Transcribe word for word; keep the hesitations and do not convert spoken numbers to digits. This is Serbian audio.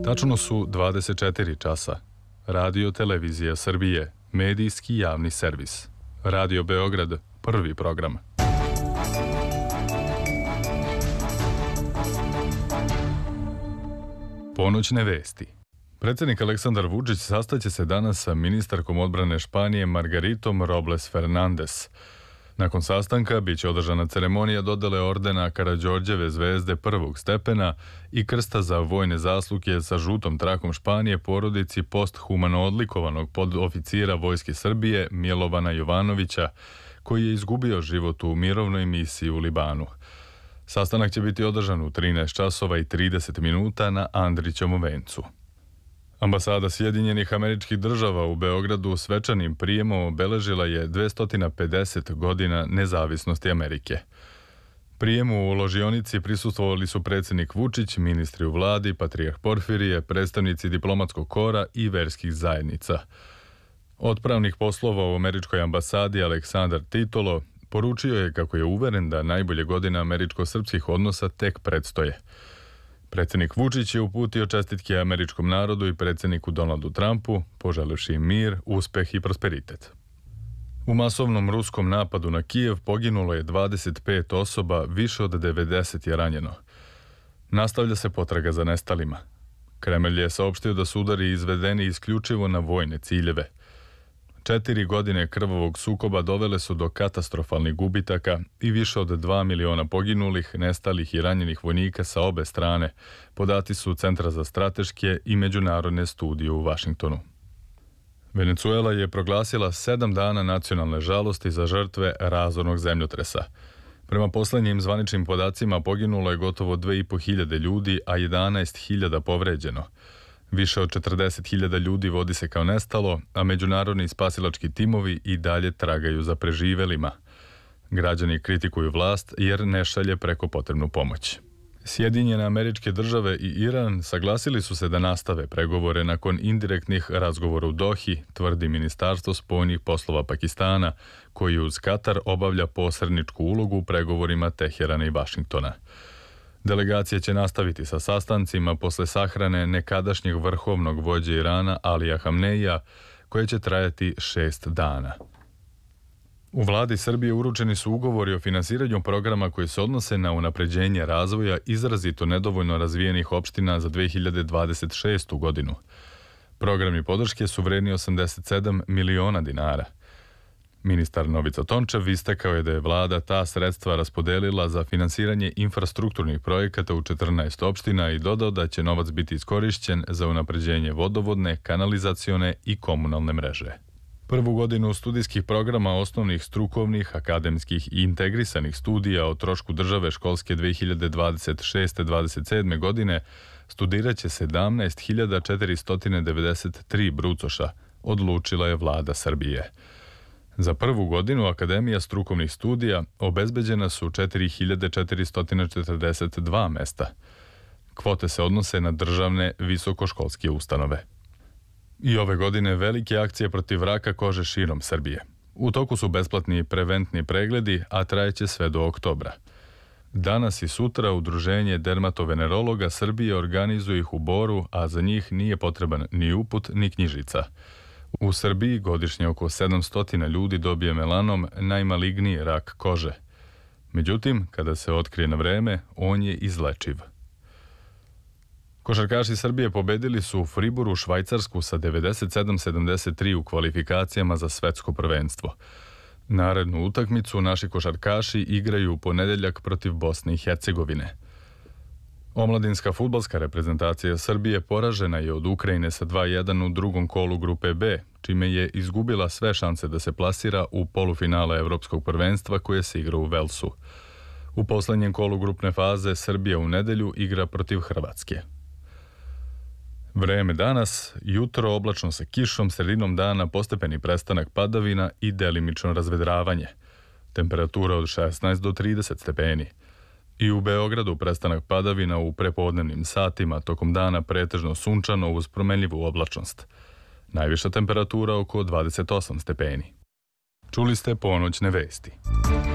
Tačno su dvadeset četiri časa. Radio Televizija Srbije, medijski javni servis. Radio Beograd, prvi program. Ponoćne vesti. Predsjednik Aleksandar Vučić sastaće se danas sa ministarkom odbrane Španije Margaritom Robles Fernandez. Nakon sastanka biće održana ceremonija dodele ordena Karađorđeve zvezde prvog stepena i krsta za vojne zasluge sa žutom trakom Španije porodici posthumano odlikovanog podoficira Vojske Srbije Milovana Jovanovića, koji je izgubio život u mirovnoj misiji u Libanu. Sastanak će biti održan u trinaest časova i trideset minuta na Andrićevom vencu. Ambasada Sjedinjenih Američkih Država u Beogradu svečanim prijemom obeležila je dvesta pedeset godina nezavisnosti Amerike. Prijemu u ložionici prisustvovali su predsjednik Vučić, ministri u vladi, patrijarh Porfirije, predstavnici diplomatskog kora i verskih zajednica. Otpravnik poslova u američkoj ambasadi Aleksandar Titolo poručio je kako je uveren da najbolje godine američko-srpskih odnosa tek predstoje. Predsjednik Vučić je uputio čestitke američkom narodu i predsjedniku Donaldu Trumpu, poželevši im mir, uspeh i prosperitet. U masovnom ruskom napadu na Kijev poginulo je dvadeset pet osoba, više od devedeset je ranjeno. Nastavlja se potraga za nestalima. Kremlj je saopštio da su udari izvedeni isključivo na vojne ciljeve. Četiri godine krvavog sukoba dovele su do katastrofalnih gubitaka i više od dva miliona poginulih, nestalih i ranjenih vojnika sa obe strane, podati su Centra za strateške i međunarodne studije u Vašingtonu. Venecuela je proglasila sedam dana nacionalne žalosti za žrtve razornog zemljotresa. Prema poslednjim zvaničnim podacima poginulo je gotovo dve i po hiljade ljudi, a jedanaest hiljada povređeno. Više od četrdeset hiljada ljudi vodi se kao nestalo, a međunarodni spasilački timovi i dalje tragaju za preživelima. Građani kritikuju vlast jer ne šalje preko potrebnu pomoć. Sjedinjene Američke Države i Iran saglasili su se da nastave pregovore nakon indirektnih razgovora u Dohi, tvrdi Ministarstvo spoljnih poslova Pakistana, koji uz Katar obavlja posredničku ulogu u pregovorima Teherana i Vašingtona. Delegacija će nastaviti sa sastancima posle sahrane nekadašnjeg vrhovnog vođe Irana Alija Hamneija, koje će trajati šest dana. U vladi Srbije uručeni su ugovori o finansiranju programa koji se odnose na unapređenje razvoja izrazito nedovoljno razvijenih opština za dve hiljade dvadeset šestu godinu. Programi podrške su vredni osamdeset sedam miliona dinara. Ministar Novica Tončev istakao je da je vlada ta sredstva raspodelila za finansiranje infrastrukturnih projekata u četrnaest opština i dodao da će novac biti iskorišćen za unapređenje vodovodne, kanalizacione i komunalne mreže. Prvu godinu studijskih programa osnovnih, strukovnih, akademskih i integrisanih studija o trošku države školske dve hiljade dvadeset šeste dvadeset sedme godine studirat će sedamnaest hiljada četiristo devedeset tri brucoša, odlučila je vlada Srbije. Za prvu godinu Akademija strukovnih studija obezbeđena su četiri hiljade četiristo četrdeset dva mesta. Kvote se odnose na državne visokoškolske ustanove. I ove godine velike akcije protiv raka kože širom Srbije. U toku su besplatni preventni pregledi, a trajeće sve do oktobra. Danas i sutra Udruženje dermatovenerologa Srbije organizuje ih u Boru, a za njih nije potreban ni uput ni knjižica. U Srbiji godišnje oko sedamsto ljudi dobije melanom, najmaligniji rak kože. Međutim, kada se otkrije na vreme, on je izlečiv. Košarkaši Srbije pobedili su u Friboru Švajcarsku sa devedeset sedam sedamdeset tri u kvalifikacijama za svetsko prvenstvo. Narednu utakmicu naši košarkaši igraju u ponedeljak protiv Bosne i Hercegovine. Omladinska fudbalska reprezentacija Srbije poražena je od Ukrajine sa dva jedan u drugom kolu grupe B, čime je izgubila sve šanse da se plasira u polufinale Evropskog prvenstva koje se igra u Velsu. U poslednjem kolu grupne faze Srbija u nedelju igra protiv Hrvatske. Vreme danas, jutro oblačno sa kišom, sredinom dana postepeni prestanak padavina i delimično razvedravanje. Temperatura od šesnaest do trideset stepeni. I u Beogradu prestanak padavina u prepodnevnim satima, tokom dana pretežno sunčano uz promenljivu oblačnost. Najviša temperatura oko dvadeset osam stepeni. Čuli ste ponoćne vesti.